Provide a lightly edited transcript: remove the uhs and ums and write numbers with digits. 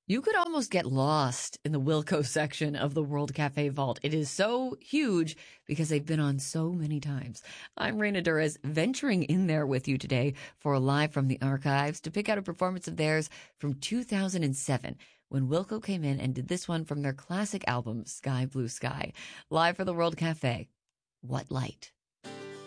You could almost get lost in the Wilco section of the World Cafe Vault. It is so huge because they've been on so many times. I'm Reina Durres, venturing in there with you today for a Live from the Archives to pick out a performance of theirs from 2007 when Wilco came in and did this one from their classic album, Sky Blue Sky. Live for the World Cafe. What Light?